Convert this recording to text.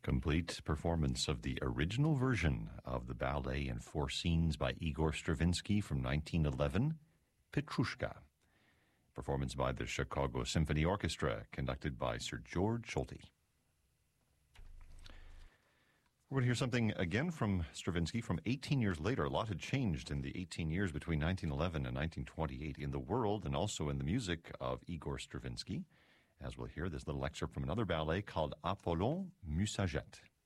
Complete performance of the original version of the ballet in 4 scenes by Igor Stravinsky from 1911, Petrushka. Performance by the Chicago Symphony Orchestra, conducted by Sir George Solti. We're going to hear something again from Stravinsky from 18 years later. A lot had changed in the 18 years between 1911 and 1928 in the world and also in the music of Igor Stravinsky. As we'll hear, this little excerpt from another ballet called Apollon Musagette.